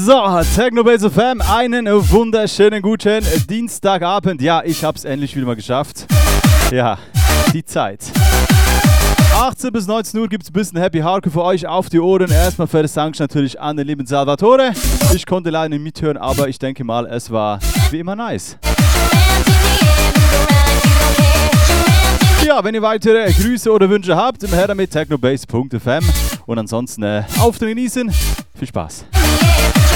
So, Technobase FM, einen wunderschönen guten Dienstagabend. Ja, ich hab's endlich wieder mal geschafft. Ja, die Zeit. 18 bis 19 Uhr gibt's ein bisschen Happy Hardcore für euch auf die Ohren. Erstmal fettes Dank natürlich an den lieben Salvatore. Ich konnte leider nicht mithören, aber ich denke mal, es war wie immer nice. Ja, wenn ihr weitere Grüße oder Wünsche habt, immer her damit technobase.fm. Und ansonsten auf den Genießen. Viel Spaß.